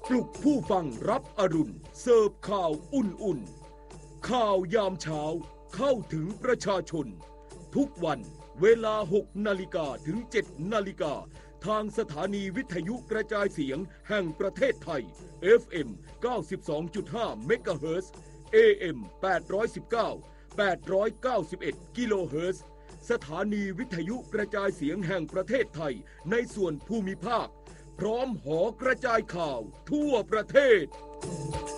ปลุกผู้ฟังรับอรุณเสิร์ฟข่าวอุ่นๆข่าวยามเช้าเข้าถึงประชาชนทุกวันเวลา 6 นาฬิกาถึง 7 นาฬิกาทางสถานีวิทยุกระจายเสียงแห่งประเทศไทย FM 92.5 เมกะเฮิรตซ์ AM 819 891 กิโลเฮิรตซ์สถานีวิทยุกระจายเสียงแห่งประเทศไทยในส่วนภูมิภาคพร้อมหอกระจายข่าวทั่วประเทศ